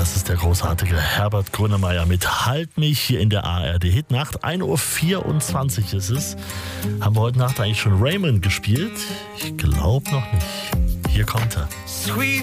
Das ist der großartige Herbert Grönemeyer mit Halt mich hier in der ARD-Hitnacht. 1:24 Uhr ist es. Haben wir heute Nacht eigentlich schon Raymond gespielt? Ich glaube noch nicht. Hier kommt er. Sweet